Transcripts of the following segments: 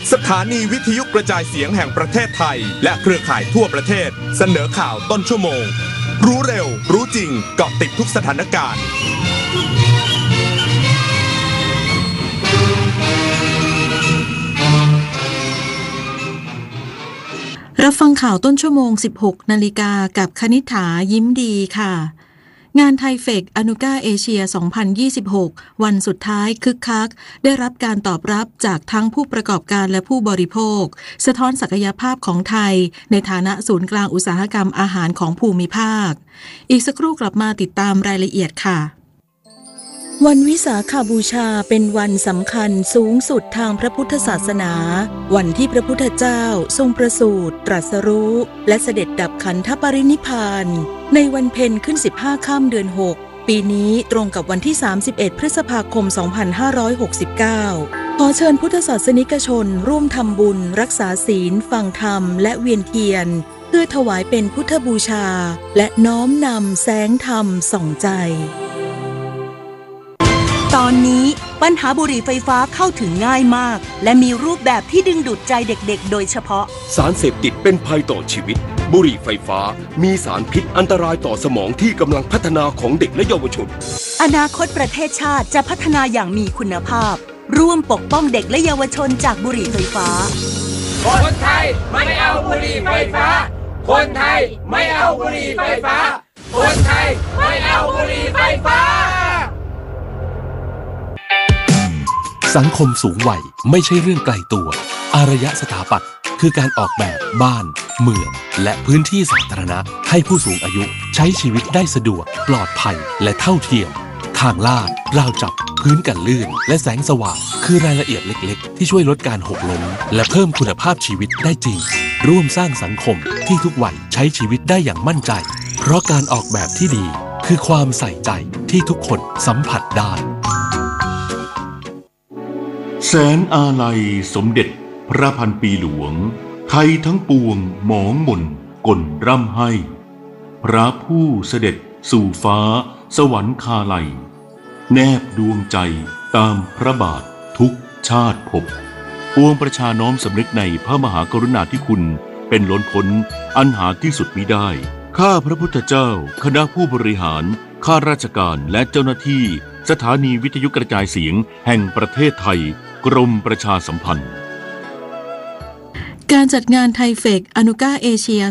สถานีวิทยุกระจายเสียงแห่งประเทศไทยและเครือข่ายทั่วประเทศเสนอข่าวต้นชั่วโมงรู้เร็วรู้จริงเกาะติดทุกสถานการณ์รับฟังข่าวต้นชั่วโมง 16 นาฬิกากับคณิษฐายิ้มดีค่ะงานไทเฟกอนุก้าเอเชีย 2026 วันสุดท้ายคึกคักได้รับการตอบรับจากทั้งผู้ประกอบการและผู้บริโภคสะท้อนศักยภาพของไทยในฐานะศูนย์กลางอุตสาหกรรมอาหารของภูมิภาคอีกสักครู่กลับมาติดตามรายละเอียดค่ะวันวิสาขบูชาเป็นวันสำคัญสูงสุดทางพระพุทธศาสนาวันที่พระพุทธเจ้าทรงประสูติตรัสรู้และเสด็จดับขันธปรินิพพานในวันเพ็ญขึ้น15ค่ำเดือน6ปีนี้ตรงกับวันที่31พฤษภาคม2569ขอเชิญพุทธศาสนิกชนร่วมทำบุญรักษาศีลฟังธรรมและเวียนเทียนเพื่อถวายเป็นพุทธบูชาและน้อมนำแสงธรรมส่องใจตอนนี้ปัญหาบุหรี่ไฟฟ้าเข้าถึงง่ายมากและมีรูปแบบที่ดึงดูดใจเด็กๆโดยเฉพาะสารเสพติดเป็นภัยต่อชีวิตบุหรี่ไฟฟ้ามีสารพิษอันตรายต่อสมองที่กำลังพัฒนาของเด็กและเยาวชนอนาคตประเทศชาติจะพัฒนาอย่างมีคุณภาพร่วมปกป้องเด็กและเยาวชนจากบุหรี่ไฟฟ้าคนไทยไม่เอาบุหรี่ไฟฟ้าคนไทยไม่เอาบุหรี่ไฟฟ้าคนไทยไม่เอาบุหรี่ไฟฟ้าสังคมสูงวัยไม่ใช่เรื่องไกลตัวอารยสถาปัตย์คือการออกแบบบ้านเมืองและพื้นที่สาธารณะให้ผู้สูงอายุใช้ชีวิตได้สะดวกปลอดภัยและเท่าเทียมทางลาดราวจับพื้นกันลื่นและแสงสว่างคือรายละเอียดเล็กๆที่ช่วยลดการหกล้มและเพิ่มคุณภาพชีวิตได้จริงร่วมสร้างสังคมที่ทุกวัยใช้ชีวิตได้อย่างมั่นใจเพราะการออกแบบที่ดีคือความใส่ใจที่ทุกคนสัมผัสได้แสนอาลัยสมเด็จพระพันปีหลวงไทยทั้งปวงหมองหม่นก่นร่ำให้พระผู้เสด็จสู่ฟ้าสวรรคาลัยแนบดวงใจตามพระบาททุกชาติภพปวงประชาน้อมสำนึกในพระมหากรุณาธิคุณเป็นล้นพ้นอันหาที่สุดมิได้ข้าพระพุทธเจ้าคณะผู้บริหารข้าราชการและเจ้าหน้าที่สถานีวิทยุกระจายเสียงแห่งประเทศไทยกรมประชาสัมพันธ์การจัดงานไทเฟกอนุก้าเอเชีย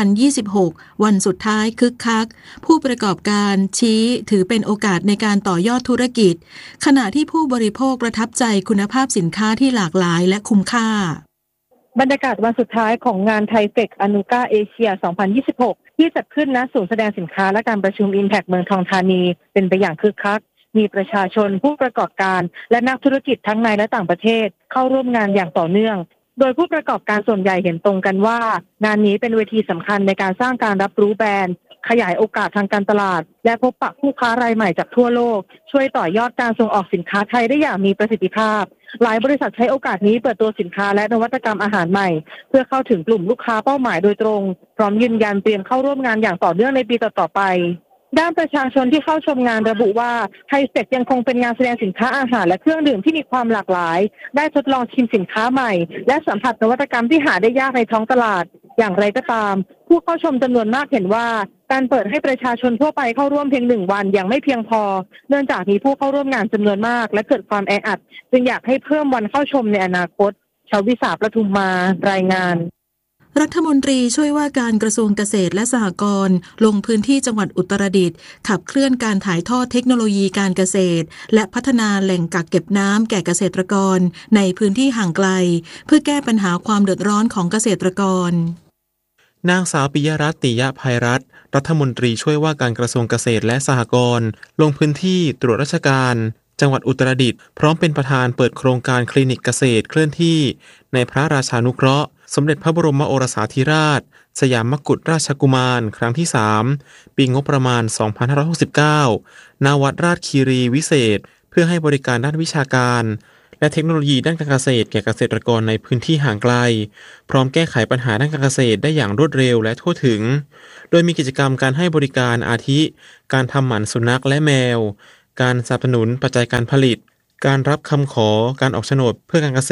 2026 วันสุดท้ายคึกคักผู้ประกอบการชี้ถือเป็นโอกาสในการต่อยอดธุรกิจขณะที่ผู้บริโภคประทับใจคุณภาพสินค้าที่หลากหลายและคุ้มค่าบรรยากาศวันสุดท้ายของงานไทเฟกอนุก้าเอเชีย 2026 ที่จัดขึ้นณศูนย์แสดงสินค้าและการประชุม Impact เมืองทองธานีเป็นไปอย่างคึกคักมีประชาชนผู้ประกอบการและนักธุรกิจทั้งในและต่างประเทศเข้าร่วมงานอย่างต่อเนื่องโดยผู้ประกอบการส่วนใหญ่เห็นตรงกันว่างานนี้เป็นเวทีสำคัญในการสร้างการรับรู้แบรนด์ขยายโอกาสทางการตลาดและพบปะผู้ค้ารายใหม่จากทั่วโลกช่วยต่อยอดการส่งออกสินค้าไทยได้อย่างมีประสิทธิภาพหลายบริษัทใช้โอกาสนี้เปิดตัวสินค้าและนวัตกรรมอาหารใหม่เพื่อเข้าถึงกลุ่มลูกค้าเป้าหมายโดยตรงพร้อมยืนยันเตรียมเข้าร่วมงานอย่างต่อเนื่องในปีต่อๆไปด้านประชาชนที่เข้าชมงานระบุว่าไทเฟกยังคงเป็นงานแสดงสินค้าอาหารและเครื่องดื่มที่มีความหลากหลายได้ทดลองชิมสินค้าใหม่และสัมผัสนวัตกรรมที่หาได้ยากในท้องตลาดอย่างไรก็ตามผู้เข้าชมจำนวนมากเห็นว่าการเปิดให้ประชาชนทั่วไปเข้าร่วมเพียง1 วันยังไม่เพียงพอเนื่องจากมีผู้เข้าร่วมงานจำนวนมากและเกิดความแออัดจึงอยากให้เพิ่มวันเข้าชมในอนาคตชวิสาประทุมมารายงานรัฐมนตรีช่วยว่าการกระทรวงเกษตรและสหกรณ์ลงพื้นที่จังหวัดอุตรดิตถ์ขับเคลื่อนการถ่ายทอดเทคโนโลยีการเกษตรและพัฒนาแหล่งกักเก็บน้ำแก่เกษตรกรในพื้นที่ห่างไกลเพื่อแก้ปัญหาความเดือดร้อนของเกษตรกรนางสาวปิยรัตน์ ติยภัยรัตน์รัฐมนตรีช่วยว่าการกระทรวงเกษตรและสหกรณ์ลงพื้นที่ตรวจราชการจังหวัดอุตรดิตถ์พร้อมเป็นประธานเปิดโครงการคลินิกเกษตรเคลื่อนที่ในพระราชานุเคราะห์สมเด็จพระบรมโอรสาธิราชสยามกุฎราชกุมารครั้งที่3ปีงบประมาณ 2569 ณ วัดราชคีรีวิเศษเพื่อให้บริการด้านวิชาการและเทคโนโลยีด้านการเกษตรแก่เกษตรกรในพื้นที่ห่างไกลพร้อมแก้ไขปัญหาด้านการเกษตรได้อย่างรวดเร็วและทั่วถึงโดยมีกิจกรรมการให้บริการอาทิการทำหมันสุนัขและแมวการสนับสนุนปัจจัยการผลิตการรับคำขอการออกโฉนดเพื่อการเกษตร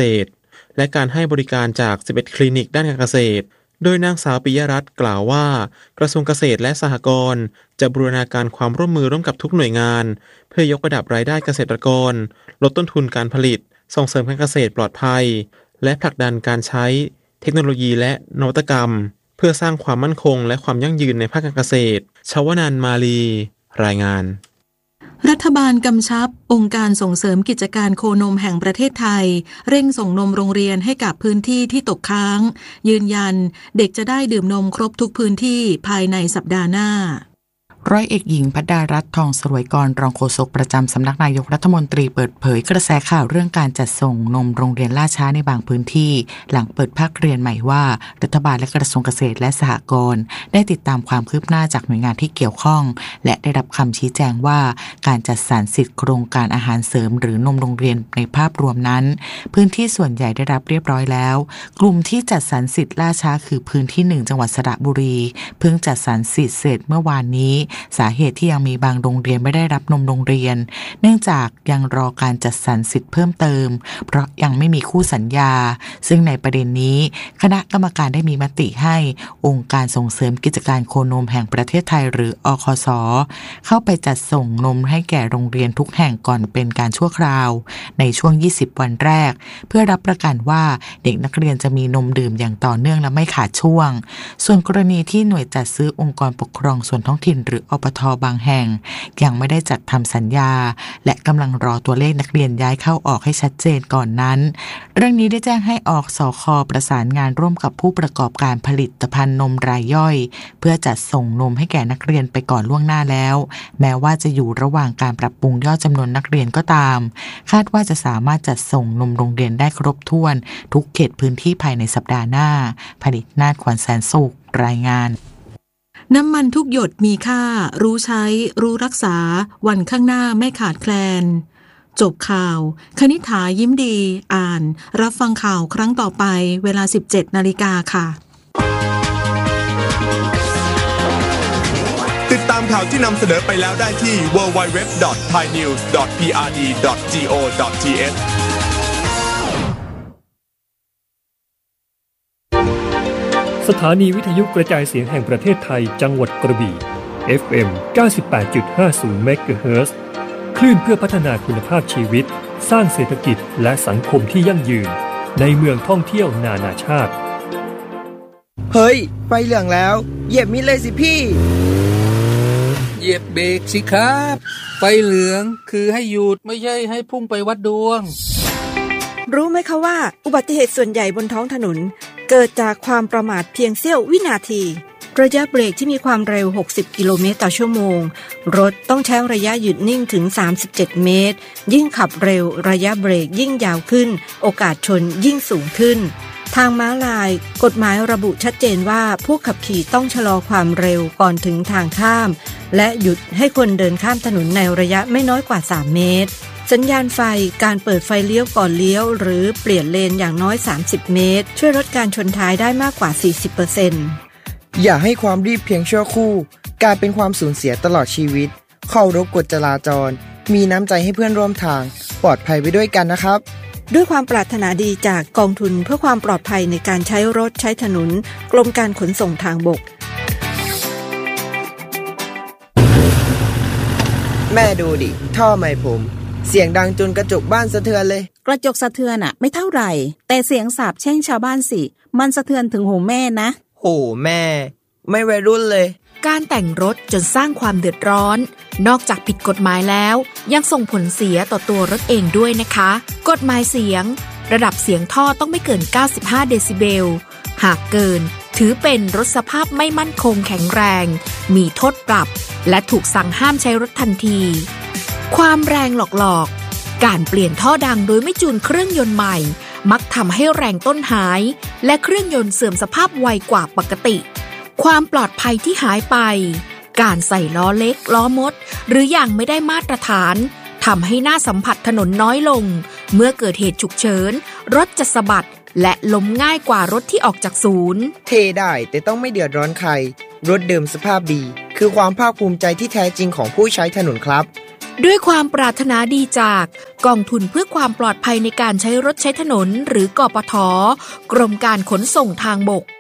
และการให้บริการจาก 11 คลินิกด้านการเกษตรโดยนางสาวปิยรัตน์กล่าวว่ากระทรวงเกษตรและสหกรณ์จะบูรณาการความร่วมมือร่วมกับทุกหน่วยงานเพื่อยกระดับรายได้เกษตรกรลดต้นทุนการผลิตส่งเสริมการเกษตรปลอดภัยและผลักดันการใช้เทคโนโลยีและนวัตกรรมเพื่อสร้างความมั่นคงและความยั่งยืนในภาคการเกษตรชวนันท์ มาลีรายงานรัฐบาลกำชับองค์การส่งเสริมกิจการโคนมแห่งประเทศไทยเร่งส่งนมโรงเรียนให้กับพื้นที่ที่ตกค้างยืนยันเด็กจะได้ดื่มนมครบทุกพื้นที่ภายในสัปดาห์หน้าร้อยเอกหญิงภัดดารัตน์ทองสรวยกรรองโฆษกประจำสำนักนายกรัฐมนตรีเปิดเผยกระแสข่าวเรื่องการจัดส่งนมโรงเรียนล่าช้าในบางพื้นที่หลังเปิดภาคเรียนใหม่ว่ารัฐบาลและกระทรวงเกษตรและสหกรณ์ได้ติดตามความคืบหน้าจากหน่วยงานที่เกี่ยวข้องและได้รับคำชี้แจงว่าการจัดสรรสิทธิโครงการอาหารเสริมหรือนมโรงเรียนในภาพรวมนั้นพื้นที่ส่วนใหญ่ได้รับเรียบร้อยแล้วกลุ่มที่จัดสรรสิทธิ์ล่าช้าคือพื้นที่1จังหวัดสระบุรีเพิ่งจัดสรรสิทธิ์เสร็จเมื่อวานนี้สาเหตุที่ยังมีบางโรงเรียนไม่ได้รับนมโรงเรียนเนื่องจากยังรอการจัดสรรสิทธิ์เพิ่มเติมเพราะยังไม่มีคู่สัญญาซึ่งในประเด็นนี้คณะกรรมการได้มีมติให้องค์การส่งเสริมกิจการโคนมแห่งประเทศไทยหรืออคส.เข้าไปจัดส่งนมให้แก่โรงเรียนทุกแห่งก่อนเป็นการชั่วคราวในช่วง20วันแรกเพื่อรับประกันว่าเด็กนักเรียนจะมีนมดื่มอย่างต่อเนื่องและไม่ขาดช่วงส่วนกรณีที่หน่วยจัดซื้อองค์กรปกครองส่วนท้องถิ่นหรืออปท.บางแห่งยังไม่ได้จัดทำสัญญาและกำลังรอตัวเลขนักเรียนย้ายเข้าออกให้ชัดเจนก่อนนั้นเรื่องนี้ได้แจ้งให้ออกสค.ประสานงานร่วมกับผู้ประกอบการผลิตภัณฑ์นมรายย่อยเพื่อจัดส่งนมให้แก่นักเรียนไปก่อนล่วงหน้าแล้วแม้ว่าจะอยู่ระหว่างการปรับปรุงยอดจำนวนนักเรียนก็ตามคาดว่าจะสามารถจัดส่งนมโรงเรียนได้ครบถ้วนทุกเขตพื้นที่ภายในสัปดาห์หน้าผลิตนาฏ ขวัญแสนสุขรายงานน้ำมันทุกหยดมีค่ารู้ใช้รู้รักษาวันข้างหน้าไม่ขาดแคลนจบข่าวคณิษฐายิ้มดีอ่านรับฟังข่าวครั้งต่อไปเวลา 17 นาฬิกาค่ะติดตามข่าวที่นำเสนอไปแล้วได้ที่ www.thainews.prd.go.th สถานีวิทยุกระจายเสียงแห่งประเทศไทยจังหวัดกระบี่ FM 98.50 เมกะเฮิรตซ์คลื่นเพื่อพัฒนาคุณภาพชีวิตสร้างเศรษฐกิจและสังคมที่ยั่งยืนในเมืองท่องเที่ยวนานาชาติเฮ้ยไฟเหลืองแล้วเหยียบมิดเลยสิพี่เหยียบเบรกสิครับไฟเหลืองคือให้หยุดไม่ใช่ให้พุ่งไปวัดดวงรู้ไหมคะว่าอุบัติเหตุส่วนใหญ่บนท้องถนนเกิดจากความประมาทเพียงเสี้ยววินาทีระยะเบรกที่มีความเร็ว60กิโลเมตรต่อชั่วโมงรถต้องใช้ระยะหยุดนิ่งถึง37เมตรยิ่งขับเร็วระยะเบรกยิ่งยาวขึ้นโอกาสชนยิ่งสูงขึ้นทางม้าลายกฎหมายระบุชัดเจนว่าผู้ขับขี่ต้องชะลอความเร็วก่อนถึงทางข้ามและหยุดให้คนเดินข้ามถนนในระยะไม่น้อยกว่า3เมตรสัญญาณไฟการเปิดไฟเลี้ยวก่อนเลี้ยวหรือเปลี่ยนเลนอย่างน้อย30เมตรช่วยลดการชนท้ายได้มากกว่า 40% อย่าให้ความรีบเพียงชั่วคู่กลายเป็นความสูญเสียตลอดชีวิตเคารพกฎจราจรมีน้ำใจให้เพื่อนร่วมทางปลอดภัยไปด้วยกันนะครับด้วยความปรารถนาดีจากกองทุนเพื่อความปลอดภัยในการใช้รถใช้ถนนกรมการขนส่งทางบกแม่ดูดิท่อไมค์ผมเสียงดังจนกระจกบ้านสะเทือนเลยกระจกสะเทือนอะไม่เท่าไหร่แต่เสียงสาปแช่งชาวบ้านสิมันสะเทือนถึงหูแม่นะโอ้แม่ไม่วัยรุ่นเลยการแต่งรถจนสร้างความเดือดร้อนนอกจากผิดกฎหมายแล้วยังส่งผลเสียต่อตัวรถเองด้วยนะคะกฎหมายเสียงระดับเสียงท่อต้องไม่เกิน95เดซิเบลหากเกินถือเป็นรถสภาพไม่มั่นคงแข็งแรงมีโทษปรับและถูกสั่งห้ามใช้รถทันทีความแรงหลอกการเปลี่ยนท่อดังโดยไม่จูนเครื่องยนต์ใหม่มักทำให้แรงต้นหายและเครื่องยนต์เสื่อมสภาพไวกว่าปกติความปลอดภัยที่หายไปการใส่ล้อเล็กล้อมดหรืออย่างไม่ได้มาตรฐานทำให้หน้าสัมผัสถนนน้อยลงเมื่อเกิดเหตุฉุกเฉินรถจะสะบัดและล้มง่ายกว่ารถที่ออกจากศูนย์เทได้แต่ต้องไม่เดือดร้อนใครรถเดิมสภาพดีคือความภาคภูมิใจที่แท้จริงของผู้ใช้ถนนครับด้วยความปรารถนาดีจากกองทุนเพื่อความปลอดภัยในการใช้รถใช้ถนนหรือกปท.กรมการขนส่งทางบก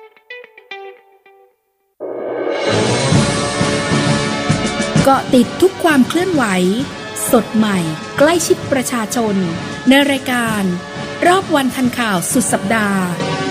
เกาะติดทุกความเคลื่อนไหวสดใหม่ใกล้ชิดประชาชนในรายการรอบวันทันข่าวสุดสัปดาห์